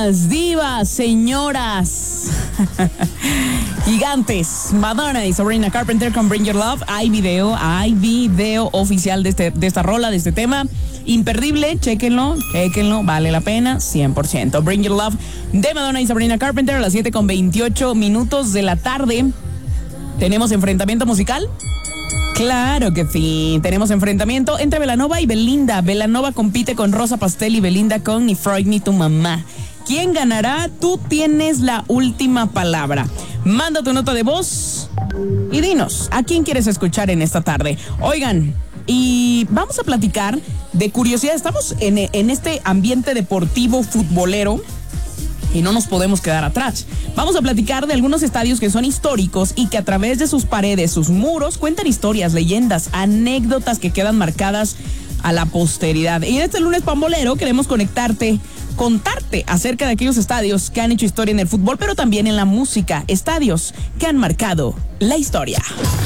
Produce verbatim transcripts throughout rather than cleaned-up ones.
reinas, divas, señoras, gigantes, Madonna y Sabrina Carpenter con Bring Your Love. Hay video, hay video oficial de, este, de esta rola, de este tema. Imperdible, chéquenlo, chéquenlo, vale la pena, cien por ciento. Bring Your Love de Madonna y Sabrina Carpenter a las siete con veintiocho minutos de la tarde. ¿Tenemos enfrentamiento musical? Claro que sí, tenemos enfrentamiento entre Belanova y Belinda. Belanova compite con Rosa Pastel y Belinda con Ni Freud ni tu mamá. ¿Quién ganará? Tú tienes la última palabra. Manda tu nota de voz y dinos, ¿a quién quieres escuchar en esta tarde? Oigan, y vamos a platicar de curiosidad. Estamos en, en este ambiente deportivo futbolero y no nos podemos quedar atrás. Vamos a platicar de algunos estadios que son históricos y que a través de sus paredes, sus muros, cuentan historias, leyendas, anécdotas que quedan marcadas a la posteridad. Y en este lunes pambolero queremos conectarte, contarte acerca de aquellos estadios que han hecho historia en el fútbol, pero también en la música. Estadios que han marcado la historia.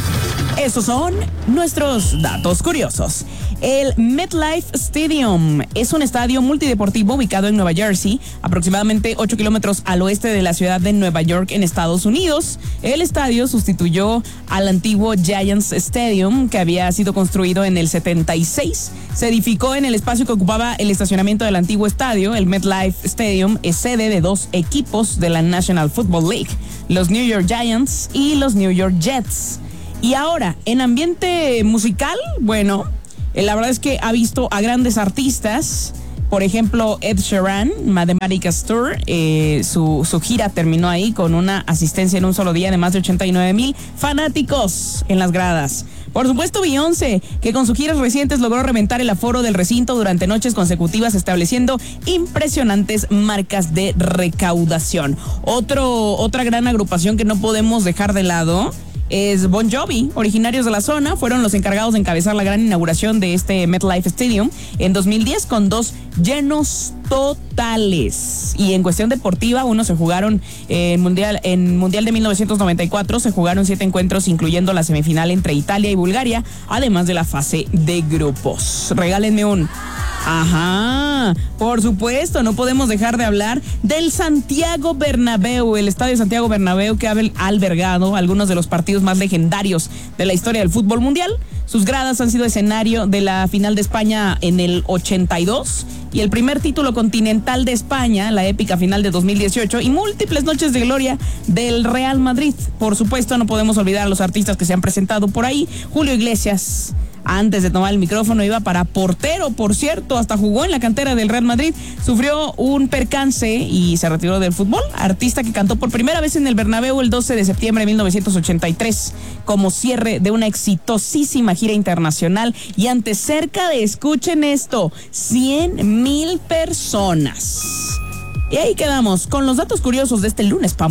Esos son nuestros datos curiosos. El MetLife Stadium es un estadio multideportivo ubicado en Nueva Jersey, aproximadamente ocho kilómetros al oeste de la ciudad de Nueva York, en Estados Unidos. El estadio sustituyó al antiguo Giants Stadium, que había sido construido en el setenta y seis. Se edificó en el espacio que ocupaba el estacionamiento del antiguo estadio. El MetLife Stadium es sede de dos equipos de la National Football League, los New York Giants y los New York Jets. Y ahora, en ambiente musical, bueno, la verdad es que ha visto a grandes artistas. Por ejemplo, Ed Sheeran, Mathematicals Tour, eh, su, su gira terminó ahí con una asistencia en un solo día de más de ochenta y nueve mil fanáticos en las gradas. Por supuesto, Beyoncé, que con sus giras recientes logró reventar el aforo del recinto durante noches consecutivas, estableciendo impresionantes marcas de recaudación. Otro, otra gran agrupación que no podemos dejar de lado es Bon Jovi. Originarios de la zona fueron los encargados de encabezar la gran inauguración de este MetLife Stadium en dos mil diez con dos llenos totales. Y en cuestión deportiva, uno se jugaron en eh, mundial en mundial de mil novecientos noventa y cuatro, se jugaron siete encuentros, incluyendo la semifinal entre Italia y Bulgaria, además de la fase de grupos. Regálenme un ajá, por supuesto, no podemos dejar de hablar del Santiago Bernabéu, el estadio Santiago Bernabéu, que ha albergado algunos de los partidos más legendarios de la historia del fútbol mundial. Sus gradas han sido escenario de la final de España en el ochenta y dos y el primer título continental de España, la épica final de dos mil dieciocho, y múltiples noches de gloria del Real Madrid. Por supuesto, no podemos olvidar a los artistas que se han presentado por ahí. Julio Iglesias, antes de tomar el micrófono, iba para portero, por cierto, hasta jugó en la cantera del Real Madrid, sufrió un percance y se retiró del fútbol. Artista que cantó por primera vez en el Bernabéu el doce de septiembre de mil novecientos ochenta y tres como cierre de una exitosísima gira internacional y ante cerca de, escuchen esto, cien mil personas. Y ahí quedamos con los datos curiosos de este lunes, Pam.